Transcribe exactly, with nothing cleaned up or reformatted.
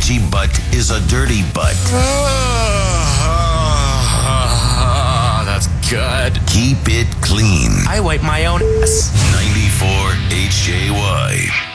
itchy butt is a dirty butt. That's good. Keep it clean. I wipe my own ass. ninety-four H J Y.